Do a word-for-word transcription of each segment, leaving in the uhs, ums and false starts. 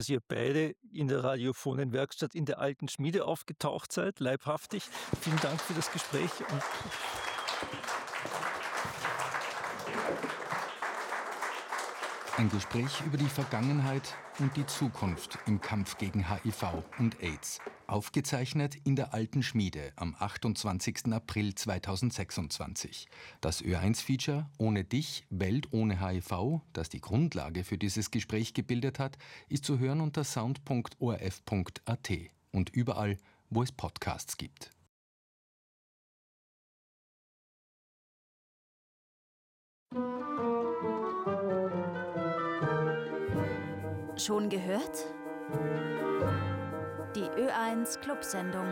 dass ihr beide in der radiophonen Werkstatt in der Alten Schmiede aufgetaucht seid, leibhaftig. Vielen Dank für das Gespräch. Und ein Gespräch über die Vergangenheit und die Zukunft im Kampf gegen H I V und AIDS. Aufgezeichnet in der Alten Schmiede am achtundzwanzigsten April zweitausendsechsundzwanzig. Das Ö eins Feature Ohne dich, Welt ohne H I V, das die Grundlage für dieses Gespräch gebildet hat, ist zu hören unter sound punkt o r f punkt a t und überall, wo es Podcasts gibt. Schon gehört? Die Ö eins Clubsendung.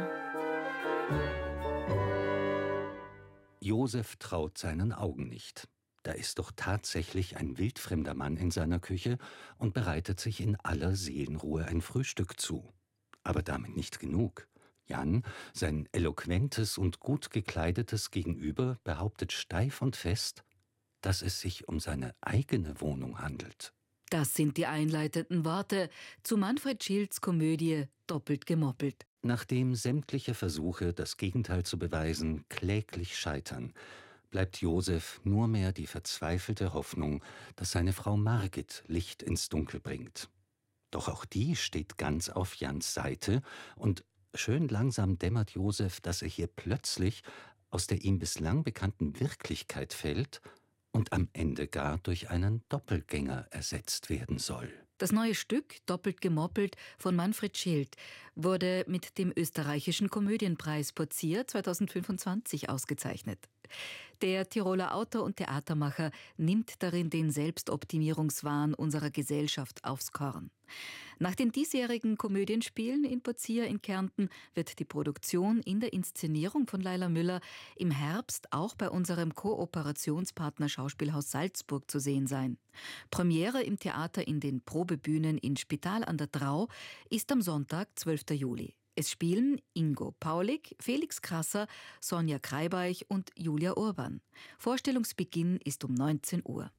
Josef traut seinen Augen nicht. Da ist doch tatsächlich ein wildfremder Mann in seiner Küche und bereitet sich in aller Seelenruhe ein Frühstück zu. Aber damit nicht genug. Jan, sein eloquentes und gut gekleidetes Gegenüber, behauptet steif und fest, dass es sich um seine eigene Wohnung handelt. Das sind die einleitenden Worte zu Manfred Schilds Komödie Doppelt gemoppelt. Nachdem sämtliche Versuche, das Gegenteil zu beweisen, kläglich scheitern, bleibt Josef nur mehr die verzweifelte Hoffnung, dass seine Frau Margit Licht ins Dunkel bringt. Doch auch die steht ganz auf Jans Seite und schön langsam dämmert Josef, dass er hier plötzlich aus der ihm bislang bekannten Wirklichkeit fällt und am Ende gar durch einen Doppelgänger ersetzt werden soll. Das neue Stück Doppelt gemoppelt von Manfred Schild wurde mit dem österreichischen Komödienpreis Pozier zweitausendfünfundzwanzig ausgezeichnet. Der Tiroler Autor und Theatermacher nimmt darin den Selbstoptimierungswahn unserer Gesellschaft aufs Korn. Nach den diesjährigen Komödienspielen in Pozier in Kärnten wird die Produktion in der Inszenierung von Laila Müller im Herbst auch bei unserem Kooperationspartner Schauspielhaus Salzburg zu sehen sein. Premiere im Theater in den Probebühnen in Spital an der Drau ist am Sonntag, zwölften Juli. Es spielen Ingo Paulik, Felix Krasser, Sonja Kreibeich und Julia Urban. Vorstellungsbeginn ist um neunzehn Uhr.